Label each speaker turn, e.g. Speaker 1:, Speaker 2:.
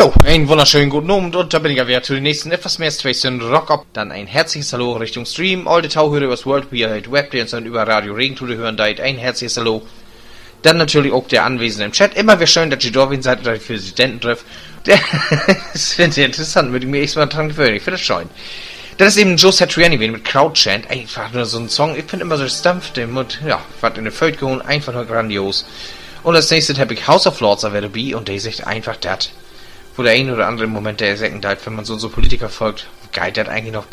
Speaker 1: Jo, einen wunderschönen guten Abend und da bin ich ja wieder zu den nächsten etwas mehr Station Rock Up. Dann ein herzliches Hallo Richtung Stream. All die Tauhörer übers World Weird Web, die uns dann über Radio Regentude hören, da ein herzliches Hallo. Dann natürlich auch der Anwesende im Chat. Immer wieder schön, dass ihr da seid und dass ihr für Studenten trifft. Das finde ich interessant, würde ich mir echt mal dran gewöhnen. Ich finde das schön. Das ist eben Joe Satriani mit Crowdchant. Einfach nur so ein Song. Ich finde immer so stumpf, den Mund, ja, was in der Feld geholt, einfach nur grandios. Und als nächstes habe ich House of Lords of Be und der sagt einfach das. Wo der ein oder andere im Moment der Second Dive, wenn man so Politiker folgt, geil, das eigentlich noch